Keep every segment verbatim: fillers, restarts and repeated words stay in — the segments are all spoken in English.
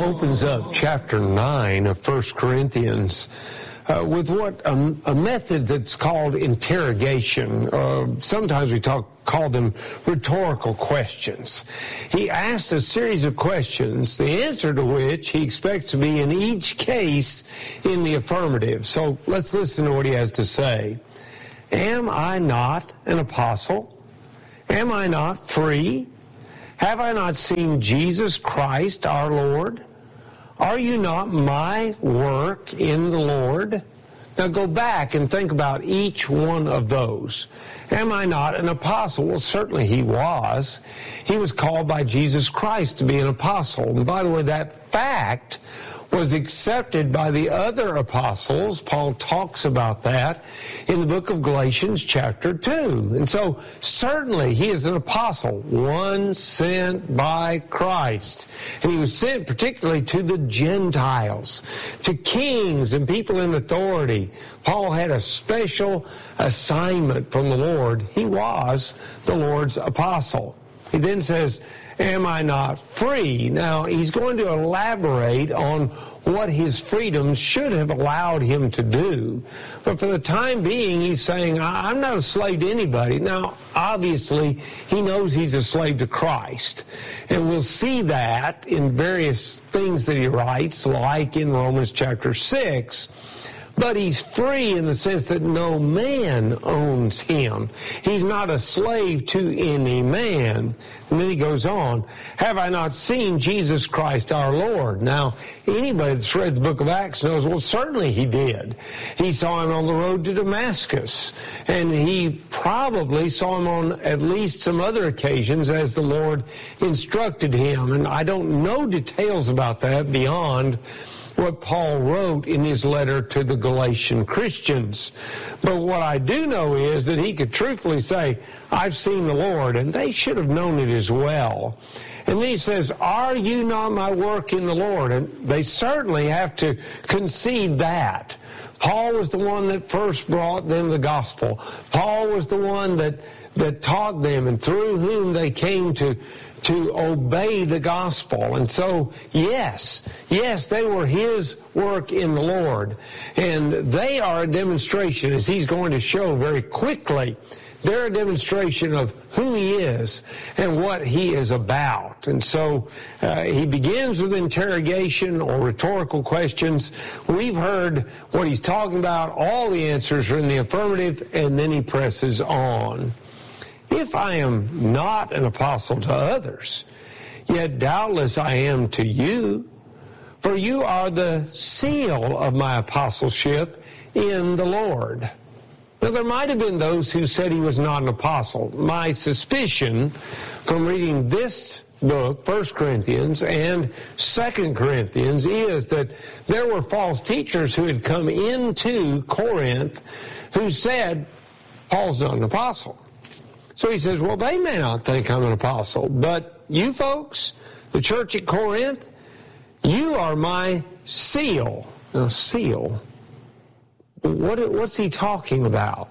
opens up chapter nine of First Corinthians uh, with what um, a method that's called interrogation. Uh, sometimes we talk call them rhetorical questions. He asks a series of questions, the answer to which he expects to be in each case in the affirmative. So let's listen to what he has to say. Am I not an apostle? Am I not free? Have I not seen Jesus Christ our Lord? Are you not my work in the Lord? Now go back and think about each one of those. Am I not an apostle? Well, certainly he was. He was called by Jesus Christ to be an apostle. And by the way, that fact was accepted by the other apostles. Paul talks about that in the book of Galatians chapter two. And so certainly he is an apostle, one sent by Christ. And he was sent particularly to the Gentiles, to kings and people in authority. Paul had a special assignment from the Lord. He was the Lord's apostle. He then says, am I not free? Now, he's going to elaborate on what his freedom should have allowed him to do. But for the time being, he's saying, I'm not a slave to anybody. Now, obviously, he knows he's a slave to Christ. And we'll see that in various things that he writes, like in Romans chapter six. But he's free in the sense that no man owns him. He's not a slave to any man. And then he goes on, have I not seen Jesus Christ our Lord? Now, anybody that's read the book of Acts knows, well, certainly he did. He saw him on the road to Damascus. And he probably saw him on at least some other occasions as the Lord instructed him. And I don't know details about that beyond what Paul wrote in his letter to the Galatian Christians. But what I do know is that he could truthfully say, I've seen the Lord, and they should have known it as well. And then he says, are you not my work in the Lord? And they certainly have to concede that. Paul was the one that first brought them the gospel. Paul was the one that, that taught them and through whom they came to to obey the gospel. And so, yes, yes, they were his work in the Lord. And they are a demonstration, as he's going to show very quickly, they're a demonstration of who he is and what he is about. And so uh, he begins with interrogation or rhetorical questions. We've heard what he's talking about. All the answers are in the affirmative, and then he presses on. If I am not an apostle to others, yet doubtless I am to you, for you are the seal of my apostleship in the Lord. Now, there might have been those who said he was not an apostle. My suspicion from reading this book, First Corinthians and Second Corinthians, is that there were false teachers who had come into Corinth who said, Paul's not an apostle. So he says, well, they may not think I'm an apostle, but you folks, the church at Corinth, you are my seal. Now, seal, what, what's he talking about?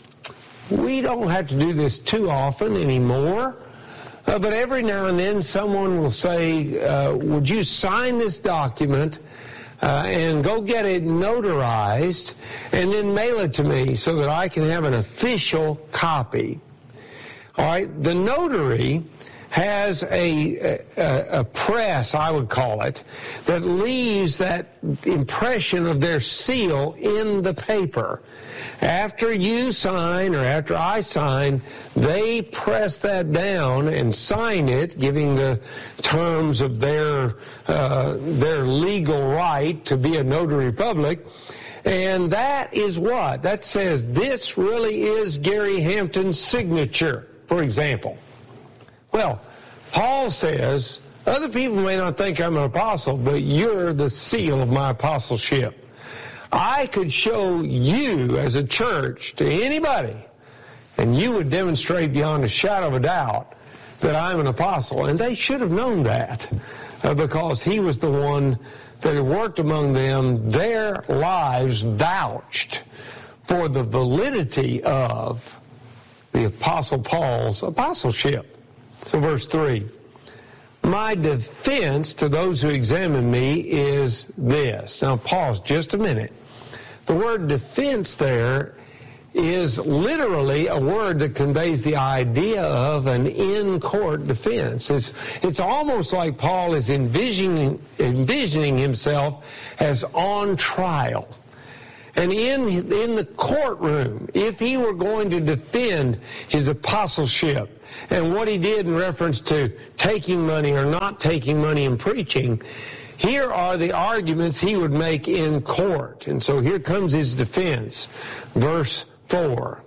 We don't have to do this too often anymore, uh, but every now and then someone will say, uh, would you sign this document uh, and go get it notarized and then mail it to me so that I can have an official copy? All right, the notary has a, a, a press, I would call it, that leaves that impression of their seal in the paper. After you sign or after I sign, they press that down and sign it, giving the terms of their uh, their legal right to be a notary public. And that is what? That says this really is Gary Hampton's signature, for example. Well, Paul says, other people may not think I'm an apostle, but you're the seal of my apostleship. I could show you as a church to anybody, and you would demonstrate beyond a shadow of a doubt that I'm an apostle. And they should have known that uh, because he was the one that had worked among them. Their lives vouched for the validity of the Apostle Paul's apostleship. So verse three, My defense to those who examine me is this. Now pause just a minute. The word defense there is literally a word that conveys the idea of an in-court defense. It's, it's almost like Paul is envisioning, envisioning himself as on trial. And in, in the courtroom, if he were going to defend his apostleship and what he did in reference to taking money or not taking money in preaching, here are the arguments he would make in court. And so here comes his defense. Verse four.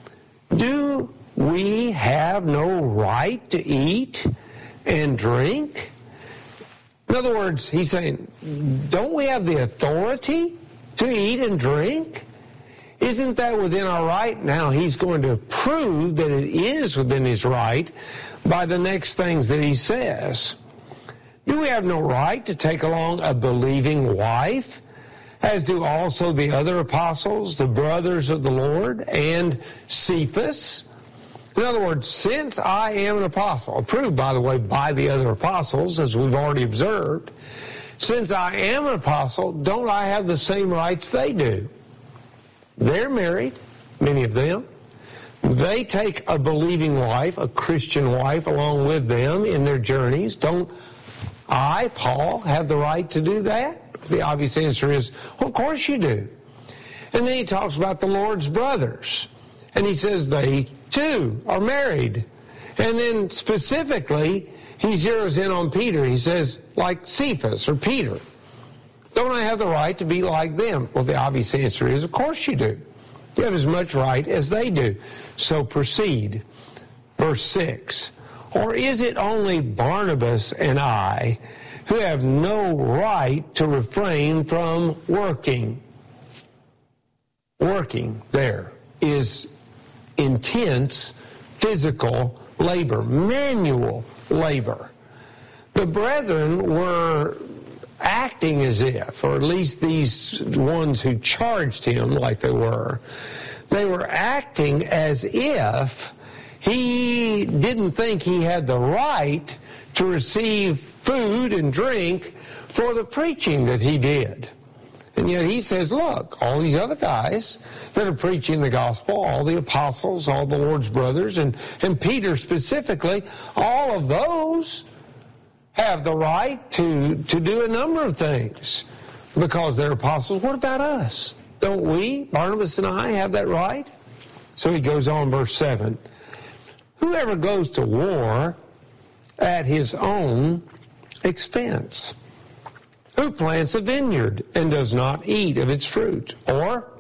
Do we have no right to eat and drink? In other words, he's saying, don't we have the authority to eat and drink? Isn't that within our right? Now he's going to prove that it is within his right by the next things that he says. Do we have no right to take along a believing wife, as do also the other apostles, the brothers of the Lord, and Cephas? In other words, since I am an apostle, approved, by the way, by the other apostles, as we've already observed, since I am an apostle, don't I have the same rights they do? They're married, many of them. They take a believing wife, a Christian wife, along with them in their journeys. Don't I, Paul, have the right to do that? The obvious answer is, well, of course you do. And then he talks about the Lord's brothers. And he says they, too, are married. And then specifically, he zeroes in on Peter. He says, like Cephas or Peter. Don't I have the right to be like them? Well, the obvious answer is, of course you do. You have as much right as they do. So proceed. Verse six. Or is it only Barnabas and I who have no right to refrain from working? Working there is intense physical labor, manual labor. The brethren were acting as if, or at least these ones who charged him like they were, they were acting as if he didn't think he had the right to receive food and drink for the preaching that he did. And yet he says, look, all these other guys that are preaching the gospel, all the apostles, all the Lord's brothers, and, and Peter specifically, all of those have the right to, to do a number of things because they're apostles. What about us? Don't we, Barnabas and I, have that right? So he goes on, verse seven. Whoever goes to war at his own expense, who plants a vineyard and does not eat of its fruit? Or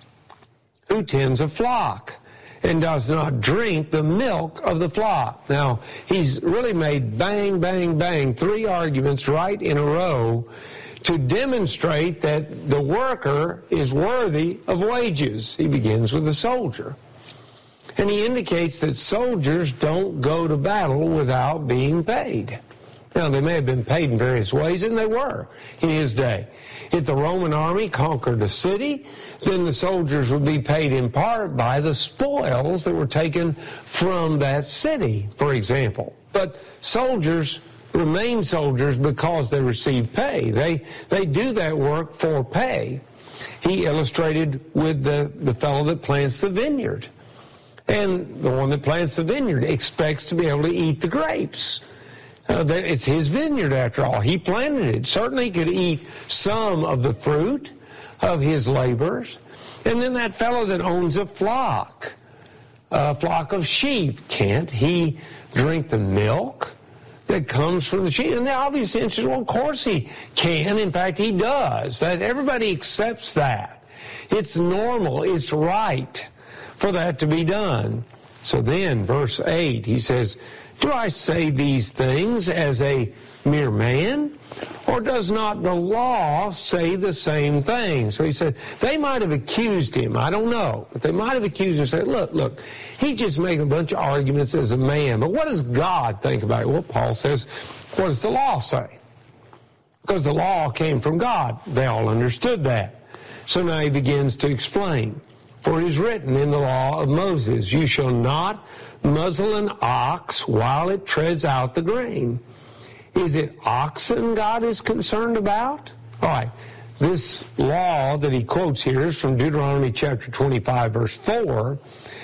who tends a flock and does not drink the milk of the flock? Now, he's really made bang, bang, bang, three arguments right in a row to demonstrate that the worker is worthy of wages. He begins with the soldier. And he indicates that soldiers don't go to battle without being paid. Now, they may have been paid in various ways, and they were in his day. If the Roman army conquered a city, then the soldiers would be paid in part by the spoils that were taken from that city, for example. But soldiers remain soldiers because they receive pay. They, they do that work for pay. He illustrated with the, the fellow that plants the vineyard. And the one that plants the vineyard expects to be able to eat the grapes. Uh, it's his vineyard, after all. He planted it. Certainly he could eat some of the fruit of his labors. And then that fellow that owns a flock, a flock of sheep, can't he drink the milk that comes from the sheep? And the obvious answer is, well, of course he can. In fact, he does. That everybody accepts that. It's normal. It's right for that to be done. So then, verse eight, he says, do I say these things as a mere man? Or does not the law say the same thing? So he said, they might have accused him. I don't know. But they might have accused him and said, look, look, he's just making a bunch of arguments as a man. But what does God think about it? Well, Paul says, what does the law say? Because the law came from God. They all understood that. So now he begins to explain. For it is written in the law of Moses, you shall not muzzle an ox while it treads out the grain. Is it oxen God is concerned about? All right. This law that he quotes here is from Deuteronomy chapter twenty-five, verse four.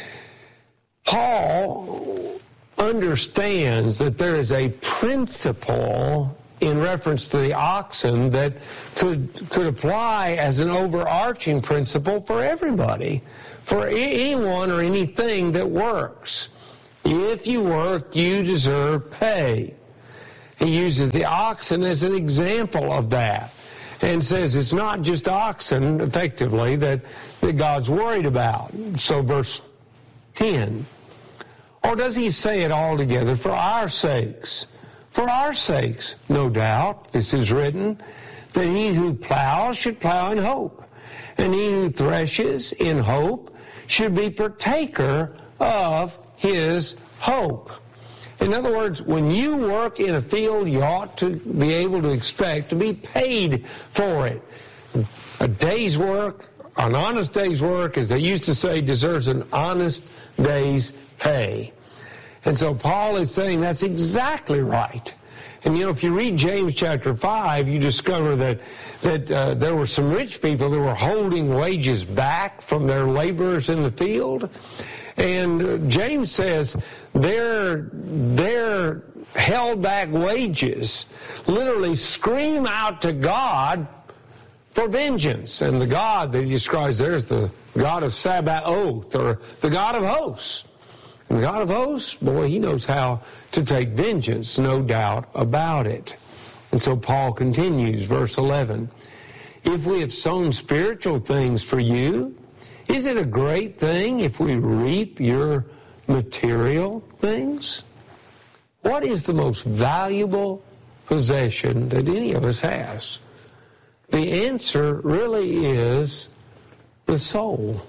Paul understands that there is a principle in reference to the oxen that could could apply as an overarching principle for everybody, for anyone or anything that works. If you work, you deserve pay. He uses the oxen as an example of that and says it's not just oxen, effectively, that, that God's worried about. So verse ten. Or does he say it all together? For our sakes. For our sakes, no doubt, this is written, that he who plows should plow in hope, and he who threshes in hope should be partaker of his hope. In other words, when you work in a field, you ought to be able to expect to be paid for it. A day's work, an honest day's work, as they used to say, deserves an honest day's pay. And so Paul is saying that's exactly right. And you know, if you read James chapter five, you discover that that uh, there were some rich people that were holding wages back from their laborers in the field. And James says their, their held back wages literally scream out to God for vengeance. And the God that he describes there is the God of Sabaoth, or the God of hosts. And the God of hosts, boy, he knows how to take vengeance, no doubt about it. And so Paul continues, verse eleven. If we have sown spiritual things for you, is it a great thing if we reap your material things? What is the most valuable possession that any of us has? The answer really is the soul.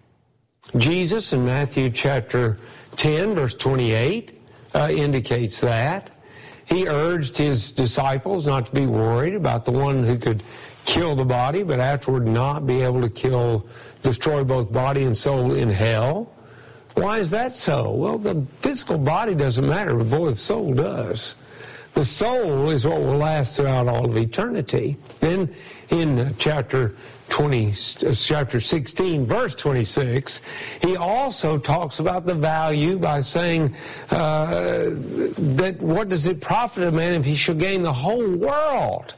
Jesus in Matthew chapter ten, verse twenty-eight, uh, indicates that. He urged his disciples not to be worried about the one who could kill the body, but afterward not be able to kill, destroy both body and soul in hell. Why is that so? Well, the physical body doesn't matter, but boy, the soul does. The soul is what will last throughout all of eternity. Then in chapter twenty, chapter sixteen, verse twenty-six, he also talks about the value by saying uh, that what does it profit a man if he shall gain the whole world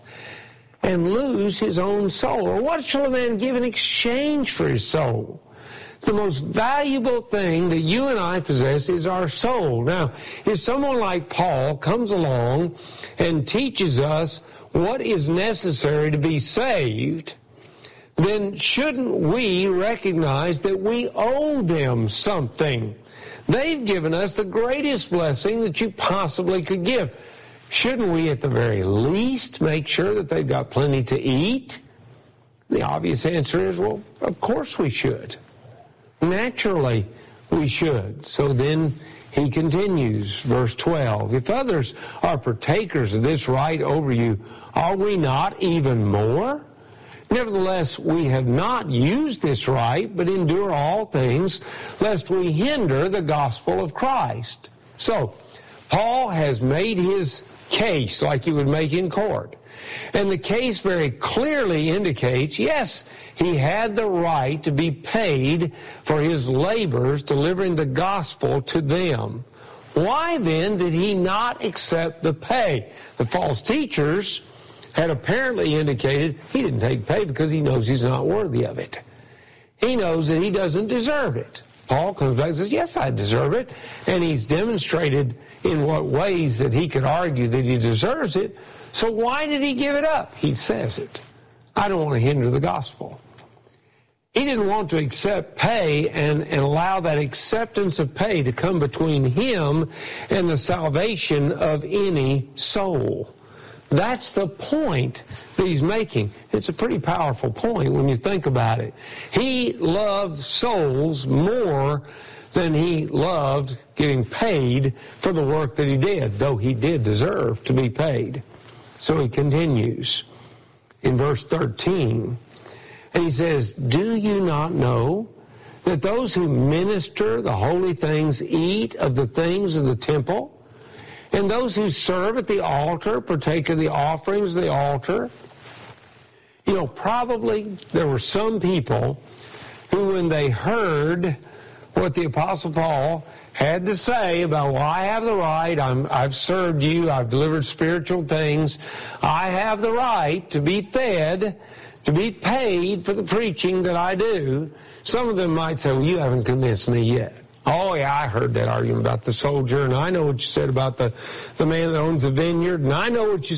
and lose his own soul? Or what shall a man give in exchange for his soul? The most valuable thing that you and I possess is our soul. Now, if someone like Paul comes along and teaches us what is necessary to be saved, then shouldn't we recognize that we owe them something? They've given us the greatest blessing that you possibly could give. Shouldn't we at the very least make sure that they've got plenty to eat? The obvious answer is, well, of course we should. Naturally, we should. So then he continues, verse twelve. If others are partakers of this right over you, are we not even more? Nevertheless, we have not used this right, but endure all things, lest we hinder the gospel of Christ. So, Paul has made his case like you would make in court. And the case very clearly indicates, yes, he had the right to be paid for his labors delivering the gospel to them. Why then did he not accept the pay? The false teachers had apparently indicated he didn't take pay because he knows he's not worthy of it. He knows that he doesn't deserve it. Paul comes back and says, yes, I deserve it. And he's demonstrated in what ways that he could argue that he deserves it. So why did he give it up? He says it. I don't want to hinder the gospel. He didn't want to accept pay and, and allow that acceptance of pay to come between him and the salvation of any soul. That's the point that he's making. It's a pretty powerful point when you think about it. He loved souls more than he loved getting paid for the work that he did, though he did deserve to be paid. So he continues in verse thirteen, and he says, do you not know that those who minister the holy things eat of the things of the temple, And those who serve at the altar, partake of the offerings of the altar. You know, probably there were some people who, when they heard what the Apostle Paul had to say about, well, I have the right, I'm, I've served you, I've delivered spiritual things, I have the right to be fed, to be paid for the preaching that I do. Some of them might say, well, you haven't convinced me yet. Oh, yeah, I heard that argument about the soldier, and I know what you said about the, the man that owns a vineyard, and I know what you